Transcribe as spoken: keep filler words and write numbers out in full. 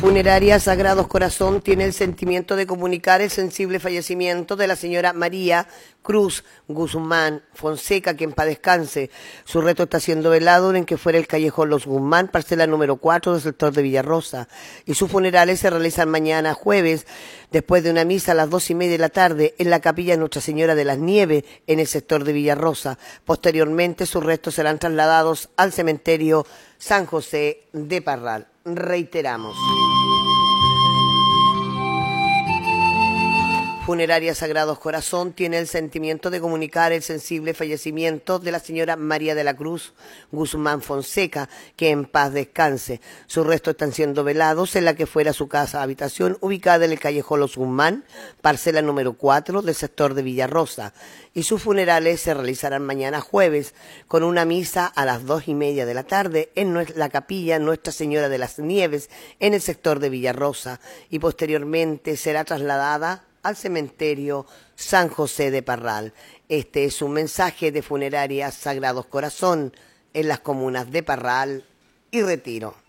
Funeraria Sagrados Corazón tiene el sentimiento de comunicar el sensible fallecimiento de la señora María Cruz Guzmán Fonseca, que en paz descanse. Su resto está siendo velado en que fuera el callejón Los Guzmán, parcela número cuatro del sector de Villarrosa. Y sus funerales se realizan mañana jueves, después de una misa a las dos y media de la tarde, en la capilla Nuestra Señora de las Nieves, en el sector de Villarrosa. Posteriormente, sus restos serán trasladados al cementerio San José de Parral. Reiteramos. Funeraria Sagrados Corazón tiene el sentimiento de comunicar el sensible fallecimiento de la señora María de la Cruz Guzmán Fonseca, que en paz descanse. Sus restos están siendo velados en la que fuera su casa habitación, ubicada en el callejón Los Guzmán, parcela número cuatro del sector de Villarrosa. Y sus funerales se realizarán mañana jueves, con una misa a las dos y media de la tarde en la capilla Nuestra Señora de las Nieves, en el sector de Villarrosa. Y posteriormente será trasladada al cementerio San José de Parral. Este es un mensaje de Funeraria Sagrados Corazón en las comunas de Parral y Retiro.